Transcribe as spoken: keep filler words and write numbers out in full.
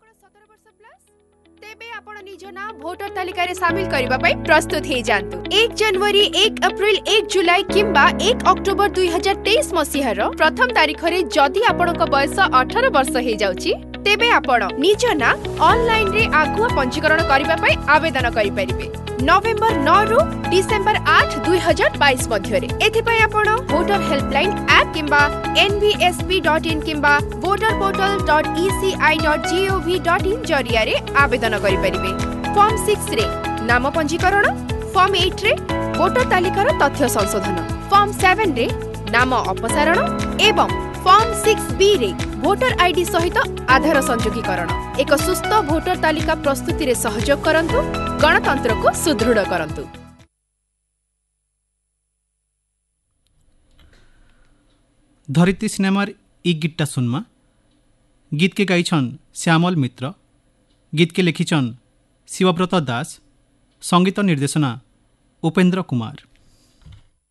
सत्रह वर्ष प्लस तेबे आपण निज ना वोटर तालिका रे शामिल करबा पई प्रस्तुत हे जानतु। एक जनवरी, एक अप्रैल, एक जुलाई किंबा एक अक्टोबर दुई हजार तेईस मसीहार प्रथम तारीख रे जदि आपणक बयस अठारह वर्ष हे जाउची तेबे आपण निज ना ऑनलाइन रे आगुआ पंजीकरण करबा पई आवेदन करि परिबे। नवेम्बर नौ रु डिसेम्बर आठ दुई हजार बाईस मध्य रे एथि पई आपण वोटर हेल्पलाइन ऐप किंबा N V S P dot in किंबा voter portal dot E C I dot G O V dot in जरिया रे आवेदन करि परिबे। फॉर्म सिक्स रे नाम पंजीकरण, फॉर्म एट रे वोटर तालिकार तथ्य संशोधन, फॉर्म सेवन रे नाम अपसारण एवं फॉर्म सिक्स बी रे वोटर आईडी सहित आधार संयोगीकरण। एक सुस्थ वोटर तालिका प्रस्तुति रे सहयोग करंतु, गणतंत्र को सुदृढ़ करंतु। धरित्री सिनेमार ई गीतटा सुनमा। गीत के गाइछन श्यामल मित्र, गीत के लिखिछन शिवव्रत दास, संगीत निर्देशना उपेन्द्र कुमार।